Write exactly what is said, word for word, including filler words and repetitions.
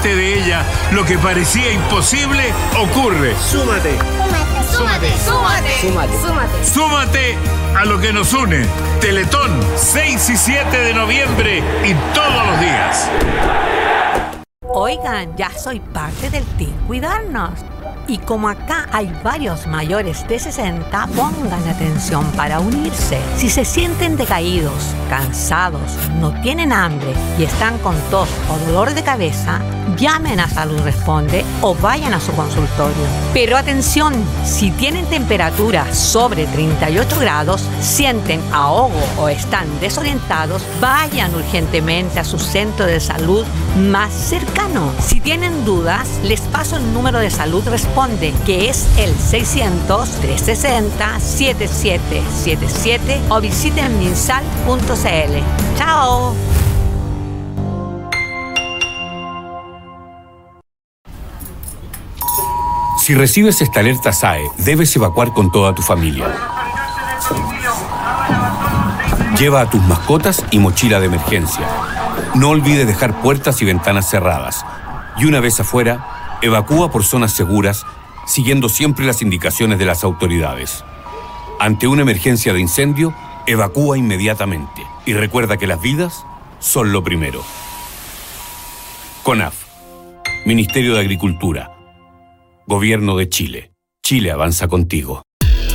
delante de ella lo que parecía imposible ocurre. Súmate. Súmate, súmate, Súmate. súmate. Súmate a lo que nos une. Teletón, seis y siete de noviembre y todos los días. Oigan, ya soy parte del Team Cuidarnos. Y como acá hay varios mayores de sesenta, pongan atención para unirse. Si se sienten decaídos, cansados, no tienen hambre y están con tos o dolor de cabeza, llamen a Salud Responde o vayan a su consultorio. Pero atención, si tienen temperatura sobre treinta y ocho grados, sienten ahogo o están desorientados, vayan urgentemente a su centro de salud más cercano. Si tienen dudas, les paso el número de Salud Responde, que es el seiscientos, trescientos sesenta, setenta y siete setenta y siete, o visiten minsal punto c l. ¡Chao! Si recibes esta alerta S A E, debes evacuar con toda tu familia. Lleva a tus mascotas y mochila de emergencia. No olvides dejar puertas y ventanas cerradas. Y una vez afuera, evacúa por zonas seguras, siguiendo siempre las indicaciones de las autoridades. Ante una emergencia de incendio, evacúa inmediatamente. Y recuerda que las vidas son lo primero. CONAF, Ministerio de Agricultura, Gobierno de Chile. Chile avanza contigo.